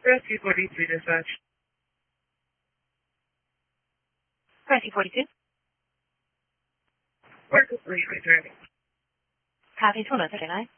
Rescue 43 dispatch. Rescue 42. Work complete, returning. Copy 2139.